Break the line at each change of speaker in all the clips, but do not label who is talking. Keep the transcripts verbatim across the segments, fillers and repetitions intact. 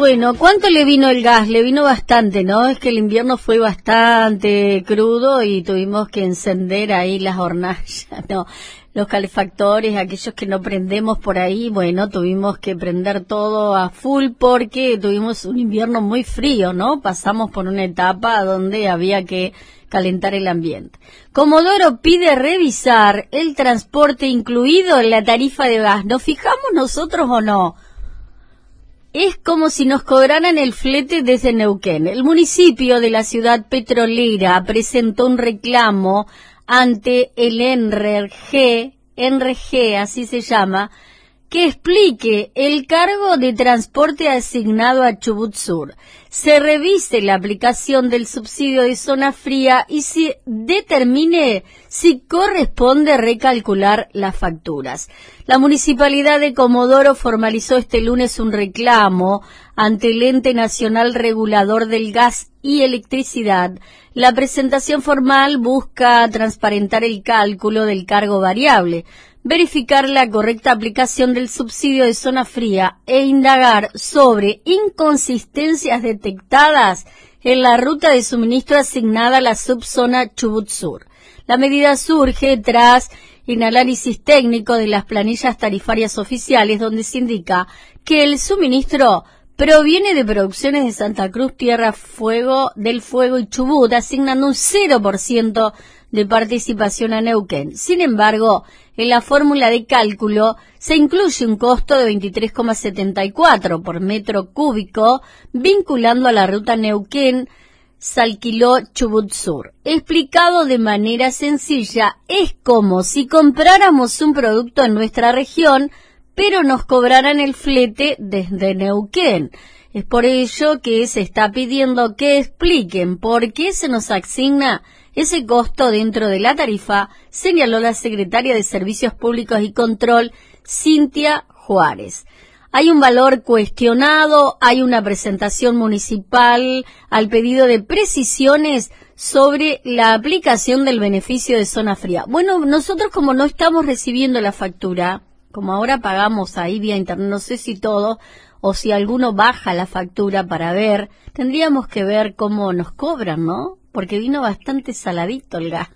Bueno, ¿cuánto le vino el gas? Le vino bastante, ¿no? Es que el invierno fue bastante crudo y tuvimos que encender ahí las hornallas, ¿no? Los calefactores, aquellos que no prendemos por ahí, bueno, tuvimos que prender todo a full porque tuvimos un invierno muy frío, ¿no? Pasamos por una etapa donde había que calentar el ambiente. Comodoro pide revisar el transporte incluido en la tarifa de gas. ¿Nos fijamos nosotros o no? Es como si nos cobraran el flete desde Neuquén. El municipio de la ciudad petrolera presentó un reclamo ante el E N R E G, E N R E G, así se llama, que explique el cargo de transporte asignado a Chubut Sur, se revise la aplicación del subsidio de zona fría y se determine si corresponde recalcular las facturas. La Municipalidad de Comodoro formalizó este lunes un reclamo ante el Ente Nacional Regulador del Gas y Electricidad. La presentación formal busca transparentar el cálculo del cargo variable, verificar la correcta aplicación del subsidio de zona fría e indagar sobre inconsistencias detectadas en la ruta de suministro asignada a la subzona Chubut Sur. La medida surge tras un análisis técnico de las planillas tarifarias oficiales, donde se indica que el suministro proviene de producciones de Santa Cruz, Tierra Fuego, del Fuego y Chubut, asignando un cero por ciento de participación a Neuquén. Sin embargo, en la fórmula de cálculo se incluye un costo de veintitrés coma setenta y cuatro por metro cúbico, vinculando a la ruta Neuquén-Salquiló-Chubut Sur. Explicado de manera sencilla, es como si compráramos un producto en nuestra región, pero nos cobraran el flete desde Neuquén. Es por ello que se está pidiendo que expliquen por qué se nos asigna ese costo dentro de la tarifa, señaló la secretaria de Servicios Públicos y Control, Cintia Juárez. Hay un valor cuestionado, hay una presentación municipal al pedido de precisiones sobre la aplicación del beneficio de zona fría. Bueno, nosotros como no estamos recibiendo la factura, como ahora pagamos ahí vía internet, no sé si todo, o si alguno baja la factura para ver, tendríamos que ver cómo nos cobran, ¿no? Porque vino bastante saladito el gas.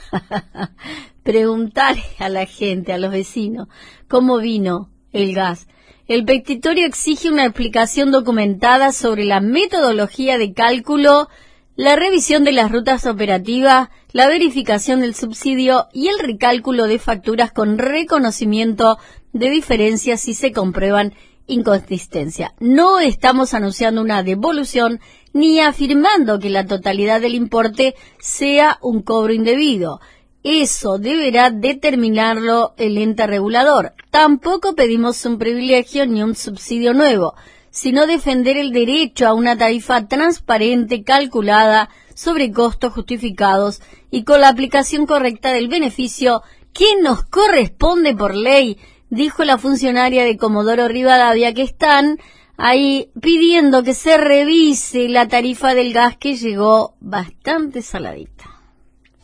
Preguntarle a la gente, a los vecinos, cómo vino el gas. El petitorio exige una explicación documentada sobre la metodología de cálculo, la revisión de las rutas operativas, la verificación del subsidio y el recálculo de facturas con reconocimiento de diferencias si se comprueban inconsistencia. No estamos anunciando una devolución ni afirmando que la totalidad del importe sea un cobro indebido. Eso deberá determinarlo el ente regulador. Tampoco pedimos un privilegio ni un subsidio nuevo, sino defender el derecho a una tarifa transparente, calculada, sobre costos justificados y con la aplicación correcta del beneficio que nos corresponde por ley, dijo la funcionaria de Comodoro Rivadavia, que están ahí pidiendo que se revise la tarifa del gas que llegó bastante saladita.